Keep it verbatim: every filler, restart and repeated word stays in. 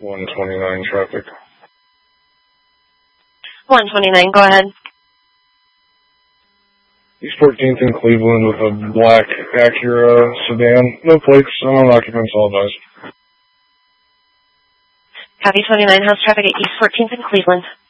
one twenty-nine traffic. one twenty-nine, go ahead. East fourteenth in Cleveland with a black Acura sedan. No plates, unknown occupants, all advised. Copy twenty-nine, house traffic at East fourteenth in Cleveland.